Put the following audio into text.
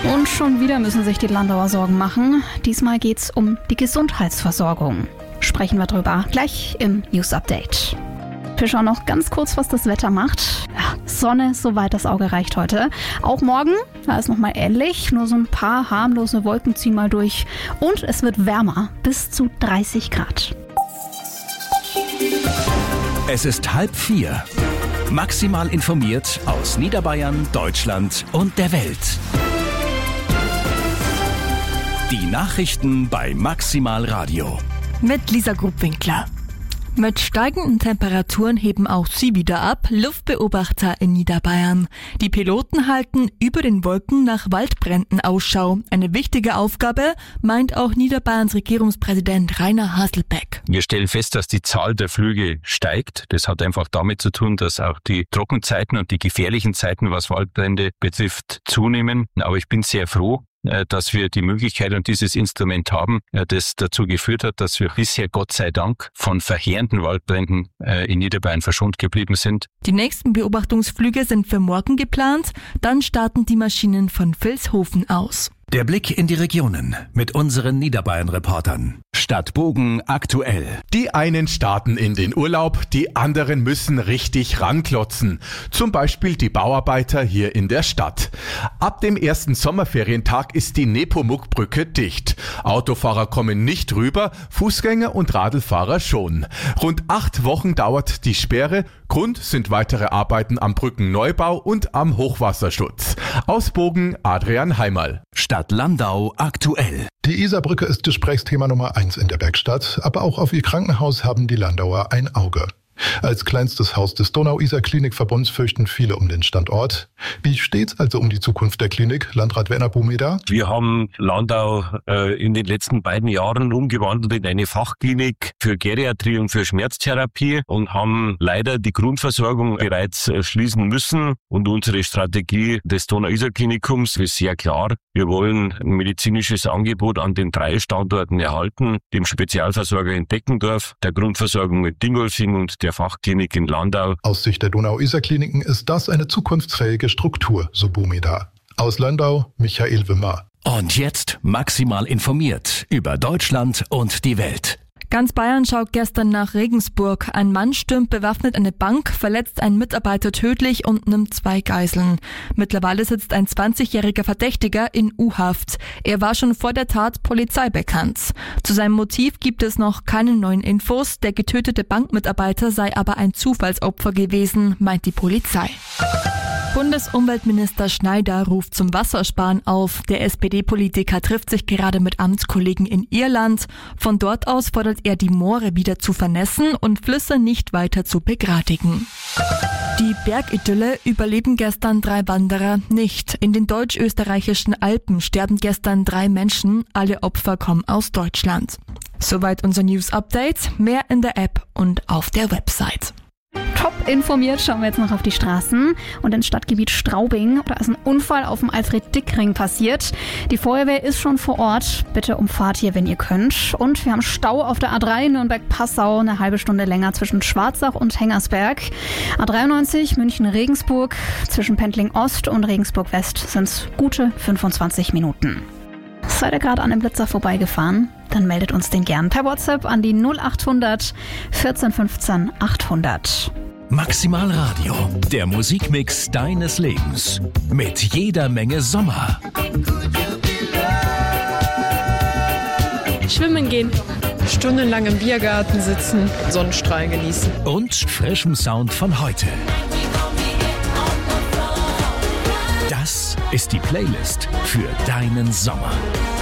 Und schon wieder müssen sich die Landauer Sorgen machen. Diesmal geht's um die Gesundheitsversorgung. Sprechen wir drüber gleich im News Update. Wir schauen noch ganz kurz, was das Wetter macht. Ja, Sonne, soweit das Auge reicht heute. Auch morgen, da ist nochmal ähnlich. Nur so ein paar harmlose Wolken ziehen mal durch. Und es wird wärmer, bis zu 30 Grad. Es ist 3:30. Maximal informiert aus Niederbayern, Deutschland und der Welt. Die Nachrichten bei Maximal Radio. Mit Lisa Grubwinkler. Mit steigenden Temperaturen heben auch sie wieder ab, Luftbeobachter in Niederbayern. Die Piloten halten über den Wolken nach Waldbränden Ausschau. Eine wichtige Aufgabe, meint auch Niederbayerns Regierungspräsident Rainer Haselbeck. Wir stellen fest, dass die Zahl der Flüge steigt. Das hat einfach damit zu tun, dass auch die Trockenzeiten und die gefährlichen Zeiten, was Waldbrände betrifft, zunehmen. Aber ich bin sehr froh, dass wir die Möglichkeit und dieses Instrument haben, das dazu geführt hat, dass wir bisher Gott sei Dank von verheerenden Waldbränden in Niederbayern verschont geblieben sind. Die nächsten Beobachtungsflüge sind für morgen geplant, dann starten die Maschinen von Vilshofen aus. Der Blick in die Regionen mit unseren Niederbayern-Reportern. Stadtbogen aktuell. Die einen starten in den Urlaub, die anderen müssen richtig ranklotzen. Zum Beispiel die Bauarbeiter hier in der Stadt. Ab dem ersten Sommerferientag ist die Nepomuk-Brücke dicht. Autofahrer kommen nicht rüber, Fußgänger und Radlfahrer schon. Rund 8 Wochen dauert die Sperre. Grund sind weitere Arbeiten am Brückenneubau und am Hochwasserschutz. Aus Bogen Adrian Heimerl. Stadt Landau aktuell. Die Isarbrücke ist Gesprächsthema Nummer 1 in der Werkstatt, aber auch auf ihr Krankenhaus haben die Landauer ein Auge. Als kleinstes Haus des Donau-Isar-Klinikverbunds fürchten viele um den Standort. Wie steht's also um die Zukunft der Klinik, Landrat Werner Bumeda? Wir haben Landau in den letzten beiden Jahren umgewandelt in eine Fachklinik für Geriatrie und für Schmerztherapie und haben leider die Grundversorgung bereits schließen müssen. Und unsere Strategie des Donau-Isar-Klinikums ist sehr klar. Wir wollen ein medizinisches Angebot an den 3 Standorten erhalten, dem Spezialversorger in Deckendorf, der Grundversorgung in Dingolfing und der Fachklinik in Landau. Aus Sicht der Donau-Isar-Kliniken ist das eine zukunftsfähige Struktur, so Bumeda. Aus Landau, Michael Wimmer. Und jetzt maximal informiert über Deutschland und die Welt. Ganz Bayern schaut gestern nach Regensburg. Ein Mann stürmt bewaffnet eine Bank, verletzt einen Mitarbeiter tödlich und nimmt 2 Geiseln. Mittlerweile sitzt ein 20-jähriger Verdächtiger in U-Haft. Er war schon vor der Tat Polizei bekannt. Zu seinem Motiv gibt es noch keine neuen Infos. Der getötete Bankmitarbeiter sei aber ein Zufallsopfer gewesen, meint die Polizei. Bundesumweltminister Schneider ruft zum Wassersparen auf. Der SPD-Politiker trifft sich gerade mit Amtskollegen in Irland. Von dort aus fordert er, die Moore wieder zu vernässen und Flüsse nicht weiter zu begradigen. Die Bergidylle überleben gestern 3 Wanderer nicht. In den deutsch-österreichischen Alpen sterben gestern 3 Menschen. Alle Opfer kommen aus Deutschland. Soweit unser News-Update. Mehr in der App und auf der Website. Top informiert schauen wir jetzt noch auf die Straßen und ins Stadtgebiet Straubing. Da ist ein Unfall auf dem Alfred-Dick-Ring passiert. Die Feuerwehr ist schon vor Ort. Bitte umfahrt hier, wenn ihr könnt. Und wir haben Stau auf der A3 Nürnberg-Passau, eine halbe Stunde länger zwischen Schwarzach und Hengersberg. A93 München-Regensburg, zwischen Pendling Ost und Regensburg West sind es gute 25 Minuten. Seid ihr gerade an dem Blitzer vorbeigefahren? Dann meldet uns den gern per WhatsApp an die 0800 14 15 800. Maximal Radio, der Musikmix deines Lebens. Mit jeder Menge Sommer. Schwimmen gehen. Stundenlang im Biergarten sitzen, Sonnenstrahlen genießen. Und frischem Sound von heute. Das ist die Playlist für deinen Sommer.